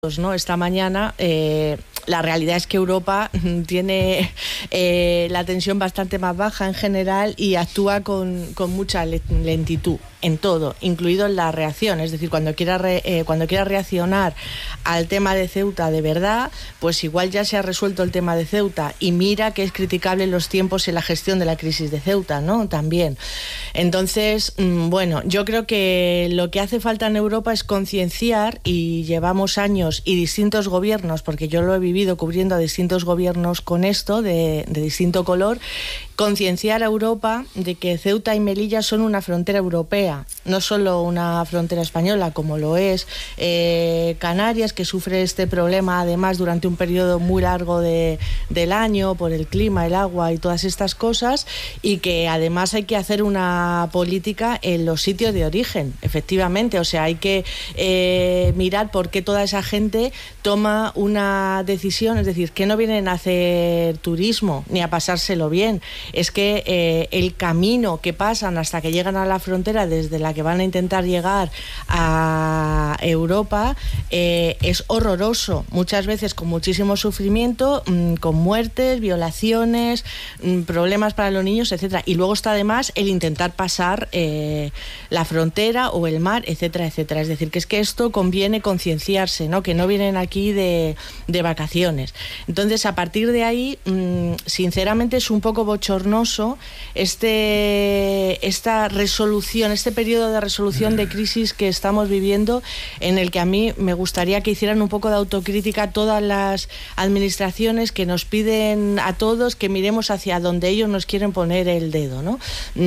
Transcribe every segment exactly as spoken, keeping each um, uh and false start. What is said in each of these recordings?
¿no? Esta mañana, eh, la realidad es que Europa tiene eh, la tensión bastante más baja en general y actúa con, con mucha lentitud en todo, incluido en la reacción. Es decir, cuando quiera, re, eh, cuando quiera reaccionar al tema de Ceuta de verdad, pues igual ya se ha resuelto el tema de Ceuta y mira que es criticable los tiempos en la gestión de la crisis de Ceuta, ¿no? También. Entonces, bueno, yo creo que lo que hace falta en Europa es concienciar, y llevamos años y distintos gobiernos, porque yo lo he vivido cubriendo a distintos gobiernos con esto, de, de distinto color, concienciar a Europa de que Ceuta y Melilla son una frontera europea, no solo una frontera española, como lo es eh, Canarias, que sufre este problema además durante un periodo muy largo de, del año por el clima, el agua y todas estas cosas, y que además hay que hacer una política en los sitios de origen, efectivamente. O sea, hay que eh, mirar por qué toda esa gente toma una decisión, es decir, que no vienen a hacer turismo ni a pasárselo bien. Es que eh, el camino que pasan hasta que llegan a la frontera, desde la que van a intentar llegar a Europa, eh, es horroroso, muchas veces con muchísimo sufrimiento, mmm, con muertes, violaciones, mmm, problemas para los niños, etcétera. Y luego está además el intentar pasar eh, la frontera o el mar, etcétera, etcétera. Es decir, que es que esto conviene concienciarse, ¿no? Que no vienen aquí de, de vacaciones. Entonces, a partir de ahí, mmm, sinceramente es un poco bochornoso este esta resolución, este periodo de resolución de crisis que estamos viviendo, en el que a mí me gustaría que hicieran un poco de autocrítica todas las administraciones, que nos piden a todos que miremos hacia donde ellos nos quieren poner el dedo, ¿no?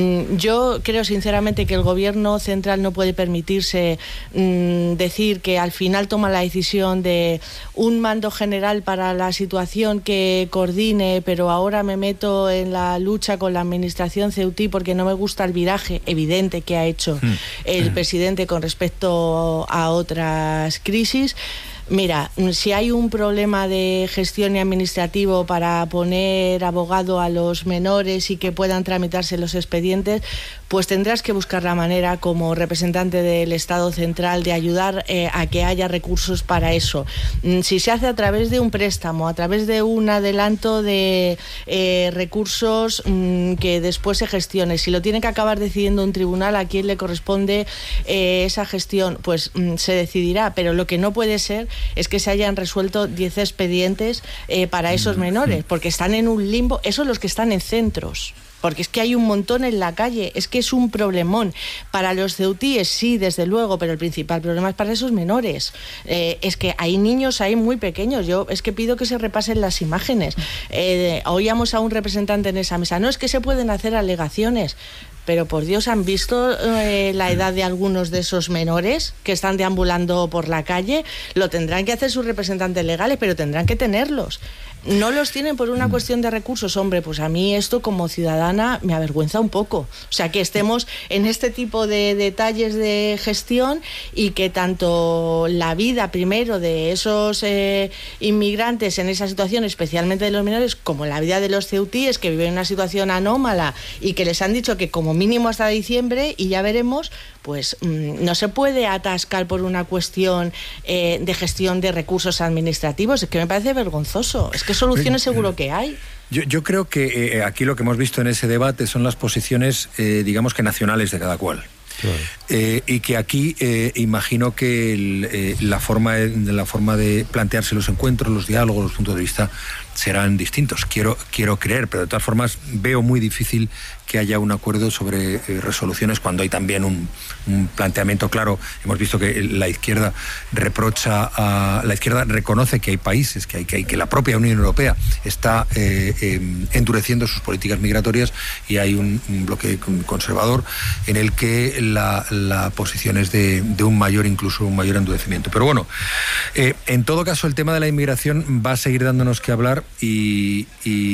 Yo creo sinceramente que el gobierno central no puede permitirse mmm, decir que al final toma la decisión de un mando general para la situación que coordine, pero ahora me meto en la lucha con la administración ceutí porque no me gusta el viraje evidente que ha hecho el presidente con respecto a otras crisis. Mira, si hay un problema de gestión y administrativo para poner abogado a los menores y que puedan tramitarse los expedientes, pues tendrás que buscar la manera, como representante del Estado central, de ayudar eh, a que haya recursos para eso. Si se hace a través de un préstamo, a través de un adelanto de eh, recursos mmm, que después se gestione, si lo tiene que acabar decidiendo un tribunal a quién le corresponde eh, esa gestión, pues mmm, se decidirá. Pero lo que no puede ser es que se hayan resuelto diez expedientes eh, para esos menores, porque están en un limbo, esos los que están en centros. Porque es que hay un montón en la calle, es que es un problemón. Para los ceutíes sí, desde luego, pero el principal problema es para esos menores. Eh, es que hay niños ahí muy pequeños. Yo es que pido que se repasen las imágenes. Eh, oíamos a un representante en esa mesa, no, es que se pueden hacer alegaciones. Pero por Dios, ¿han visto eh, la edad de algunos de esos menores que están deambulando por la calle? Lo tendrán que hacer sus representantes legales, pero tendrán que tenerlos. No los tienen por una cuestión de recursos. Hombre, pues a mí esto como ciudadana me avergüenza un poco. O sea, que estemos en este tipo de detalles de gestión y que tanto la vida primero de esos eh, inmigrantes en esa situación, especialmente de los menores, como la vida de los ceutíes que viven en una situación anómala y que les han dicho que como mínimo hasta diciembre y ya veremos, pues mmm, no se puede atascar por una cuestión eh, de gestión de recursos administrativos. Es que me parece vergonzoso. Es que soluciones seguro que hay. Yo, yo creo que eh, aquí lo que hemos visto en ese debate son las posiciones, eh, digamos que nacionales de cada cual. Claro. Eh, y que aquí eh, imagino que el, eh, la, forma de, la forma de plantearse los encuentros, los diálogos, los puntos de vista serán distintos. Quiero, quiero creer, pero de todas formas veo muy difícil que haya un acuerdo sobre eh, resoluciones cuando hay también un, un planteamiento claro. Hemos visto que la izquierda reprocha a la izquierda reconoce que hay países, que hay que, hay, que la propia Unión Europea está eh, eh, endureciendo sus políticas migratorias, y hay un, un bloque conservador en el que la, la posición es de, de un mayor, incluso un mayor endurecimiento. Pero bueno, eh, en todo caso el tema de la inmigración va a seguir dándonos que hablar, y,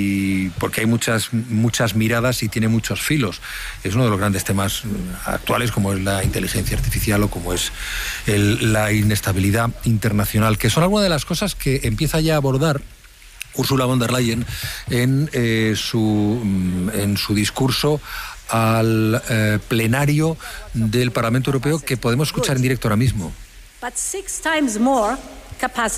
y porque hay muchas, muchas miradas y tiene muchos filos. Es uno de los grandes temas actuales, como es la inteligencia artificial o como es el, la inestabilidad internacional, que son algunas de las cosas que empieza ya a abordar Ursula von der Leyen en, eh, su, en su discurso al eh, plenario del Parlamento Europeo, que podemos escuchar en directo ahora mismo. But six times more capacity.